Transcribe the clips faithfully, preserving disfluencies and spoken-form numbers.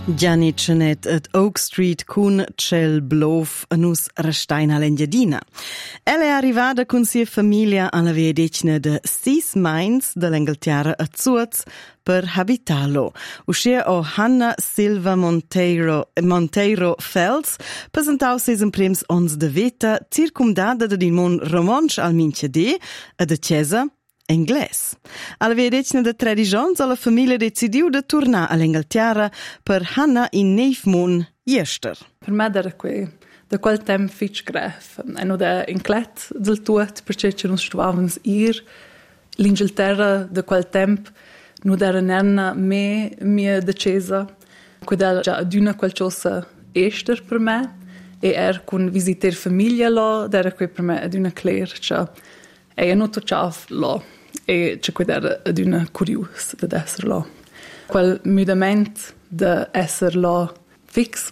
Gianni Cenet at Oak Street cun Cel Blof a nus restaina l'Engiadina. Ella è arrivata con sia famiglia alla via decina de sis mains dell'Inghilterra a Zuz per habitarlo. Uscia o Hanna Silva Monteiro, Monteiro Fels presentau ses in prims ons de veta circumdada de din mon romansch al minchede a de chiesa Engles. Alla via decina de tradigions alla famiglia decidiu de tornar all'Inghilterra per Hanna in neifmun jester. Per me era que da quel tempo fitch gref. E no da inclet del tuot perché ci non stuvavans ir l'Inghilterra da quel tempo no era nerna me mia decesa. Quella già aduna qualcosa ester per me e er con visiter famiglia lo era que per me aduna clear cioè e non to chav lo e c'è quella aduna curious de esser lo. Quel mudament de esser lo fix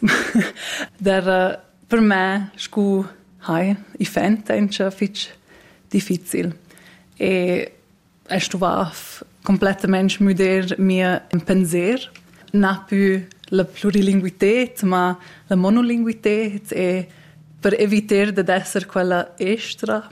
der per me scu hai i fentence fitch difficil e è stuvav completamente muder mia penser na più la plurilinguitet ma la monolinguitet e per evitare di essere quella extra.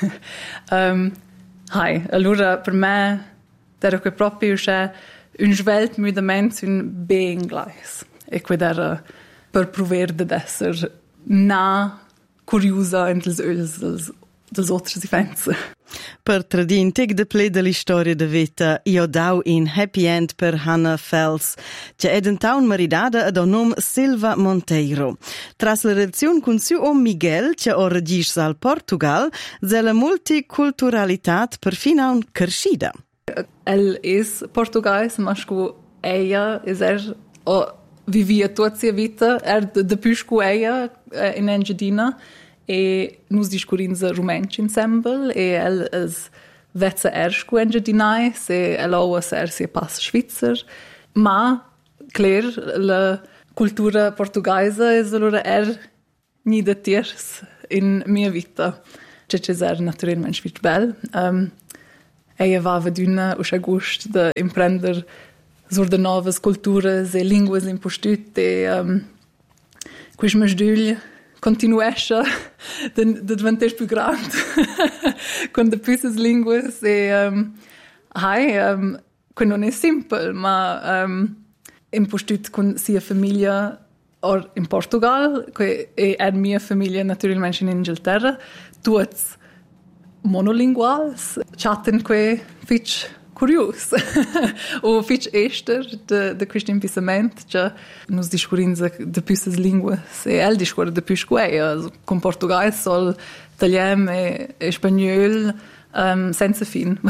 um, hai, allora per me era che proprio c'è un sveltmudament un ben inglese e que era per provare di essere na curiosa in dels öls dels, dels otras difense. Per tradintig de ple de l'istoria de veta, io dau in happy end per Hanna Fels, che è dentaun maridada ad un nom Silva Monteiro. Tras la relazione con suo om Miguel, che ora regis al Portugal, zè la multiculturalitat per fina un crescida. El es portugais, ma scu ella es er o vivia tutta sia vita, er de, de più scu ella in Engiadina, e nus discurinza rumenci ensemble e el es vezza erscu engiadinais e el oua ser sia pass svizzer ma cler la cultura portugaisa es allora er ni de tiers in mia vita ce ce er naturalmente svitz bel um, ella va veduna uscia gust de imprender sur de novas culturas e linguas impostute e um, quis masduglia continuesce de, de diventare più grande con de più linguas e um, hai um, che non è simple ma um, impostut con sia famiglia or in Portugal che e è mia famiglia naturalmente in Inghilterra tutti monolinguals chatten que fitch curios o fitch ester de de Christian Pisament già nos discurinza de più linguas e el discura de più square con português sol italiano e, e spagnol um, senza fin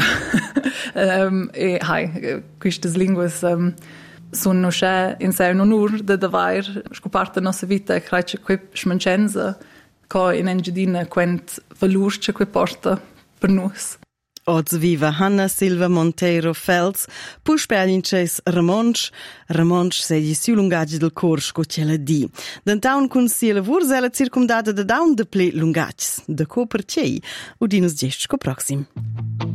um, e hai queste linguas um, sono c'è in sé un onor de davar scoparta nostra vita e crece que smancenza co in Engiadina quent valurce que porta per nos. Oz viva Hanna Silva Monteiro Fels, pus pealinces Ramonsch, Ramonsch segli siu lungagi del cors co ce la di. D'antaun cun sia lavur zela circumdada de daun de ple lungagis, de co per cei, udinus gest co proxim.